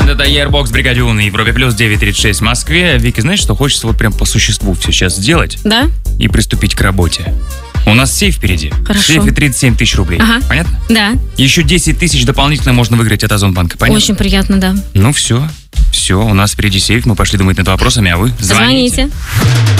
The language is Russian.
это Airbox Бригадион на Европе Плюс 9:36 в Москве. Вики, знаешь, что хочется вот прям по существу все сейчас сделать? Да? И приступить к работе. У нас сейф впереди. Хорошо. В сейфе 37 тысяч рублей. Ага. Понятно? Да. Еще 10 тысяч дополнительно можно выиграть от Озонбанка. Понятно? Очень приятно, да. Ну все. Все, у нас впереди сейф. Мы пошли думать над вопросами, а вы звоните. Звоните.